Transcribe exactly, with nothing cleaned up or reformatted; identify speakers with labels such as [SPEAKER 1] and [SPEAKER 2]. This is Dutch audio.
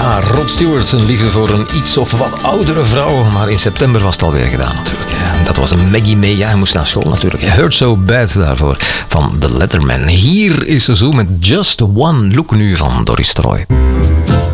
[SPEAKER 1] Ja, Rod Stewart, een liefde voor een iets of wat oudere vrouw. Maar in september was het alweer gedaan natuurlijk. Hè. Dat was een Maggie May. Ja, hij moest naar school natuurlijk. Hurt So Bad daarvoor van The Letterman. Hier is ze zo met Just One Look nu van Doris Troy.